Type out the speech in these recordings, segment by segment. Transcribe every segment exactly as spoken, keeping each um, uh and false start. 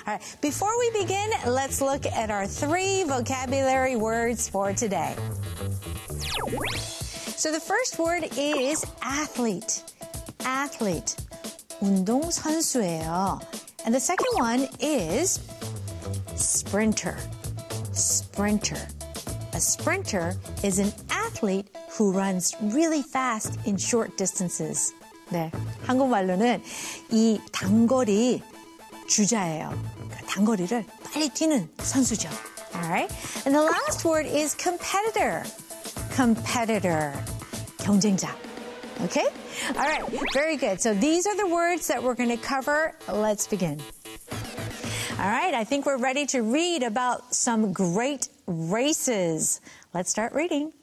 All right, before we begin, let's look at our three vocabulary words for today. So the first word is athlete. Athlete. 운동선수예요. And the second one is sprinter. Sprinter. A sprinter is an athlete who runs really fast in short distances. 네, 한국말로는 이 단거리 주자예요. 그러니까 단거리를 빨리 뛰는 선수죠. Alright. And the last word is competitor. Competitor. 경쟁자. Okay? Alright, very good. So these are the words that we're going to cover. Let's begin. Alright, I think we're ready to read about some great races. Let's start reading.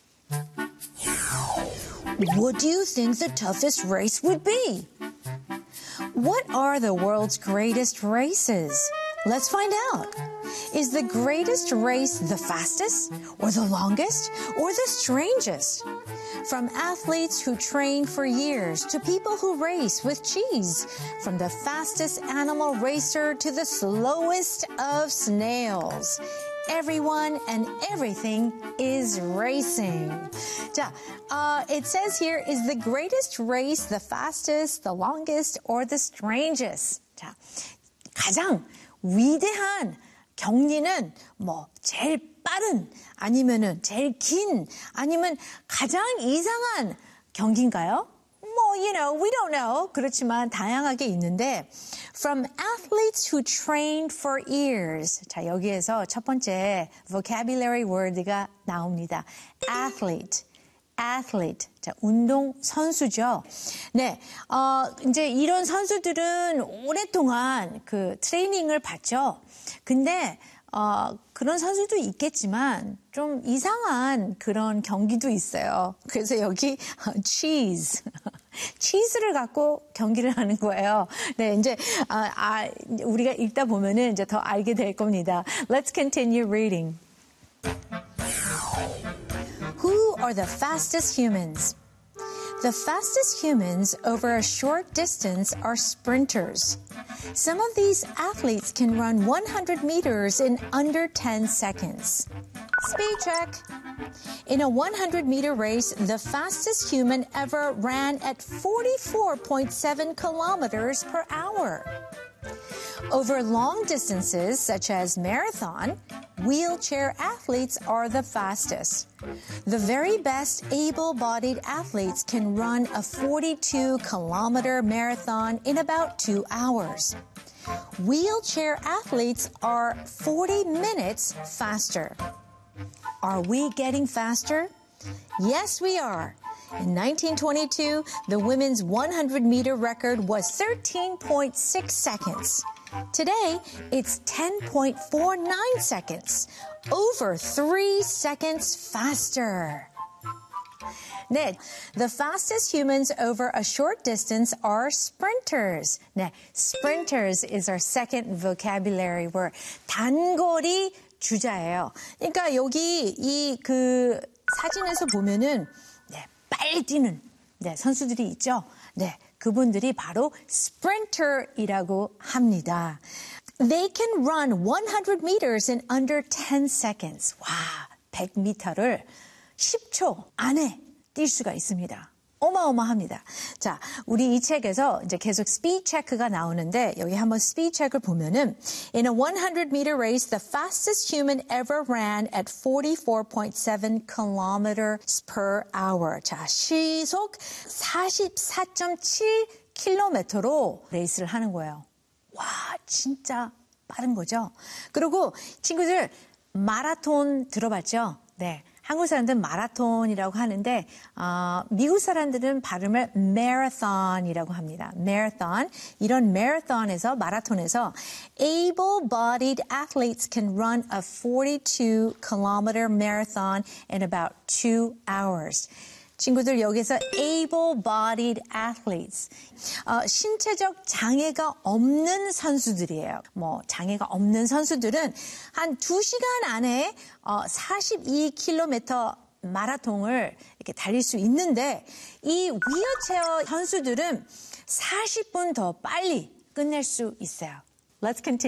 What do you think the toughest race would be? What are the world's greatest races? Let's find out. Is the greatest race the fastest, or the longest, or the strangest? From athletes who train for years to people who race with cheese, from the fastest animal racer to the slowest of snails. Everyone and everything is racing. 자, uh, it says here, is the greatest race the fastest, the longest, or the strangest? 자, 가장 위대한 경리는 뭐 제일 빠른 아니면은 제일 긴 아니면 가장 이상한 경기인가요? 뭐, you know, we don't know. 그렇지만 다양하게 있는데 from athletes who trained for years. 자, 여기에서 첫 번째 vocabulary word가 나옵니다. athlete. athlete. 자, 운동 선수죠. 네. 어, 이제 이런 선수들은 오랫동안 그 트레이닝을 받죠. 근데 어, 그런 선수도 있겠지만 좀 이상한 그런 경기도 있어요. 그래서 여기 cheese, 치즈를 갖고 경기를 하는 거예요. 네, 이제 아, 아, 우리가 읽다 보면은 이제 더 알게 될 겁니다. Let's continue reading. Who are the fastest humans? The fastest humans over a short distance are sprinters. Some of these athletes can run one hundred meters in under ten seconds. Speed check. In a one hundred meter race, the fastest human ever ran at forty-four point seven kilometers per hour. Over long distances, such as marathon, wheelchair athletes are the fastest. The very best able-bodied athletes can run a forty-two kilometer marathon in about two hours. Wheelchair athletes are forty minutes faster. Are we getting faster? Yes, we are. In nineteen twenty-two, the women's one hundred meter record was thirteen point six seconds. Today, it's ten point four nine seconds, over three seconds faster. 네, the fastest humans over a short distance are sprinters. 네, sprinters is our second vocabulary word. 단거리 주자예요. 그러니까 여기 이 그 사진에서 보면은 네, 빨리 뛰는 네, 선수들이 있죠. 네. 그분들이 바로 sprinter이라고 합니다. They can run one hundred meters in under ten seconds. 와, 백 미터를 십 초 안에 뛸 수가 있습니다. 어마어마합니다. 자, 우리 이 책에서 이제 계속 speed check가 나오는데 여기 한번 speed check을 보면은 In a one hundred meter race, the fastest human ever ran at forty-four point seven kilometers per hour. 자, 시속 사십사 점 칠 킬로미터로 레이스를 하는 거예요. 와, 진짜 빠른 거죠. 그리고 친구들 마라톤 들어봤죠? 네. 한국 사람들은 마라톤이라고 하는데 어, 미국 사람들은 발음을 marathon이라고 합니다. marathon. 이런 marathon에서 마라톤에서 able-bodied athletes can run a forty-two kilometer marathon in about two hours. 친구들 여기서 able-bodied athletes, 어, 신체적 장애가 없는 선수들이에요. 뭐 장애가 없는 선수들은 한 두 시간 안에 어, 사십이 킬로미터 마라톤을 이렇게 달릴 수 있는데 이 휠체어 선수들은 사십 분 더 빨리 끝낼 수 있어요. Let's continue.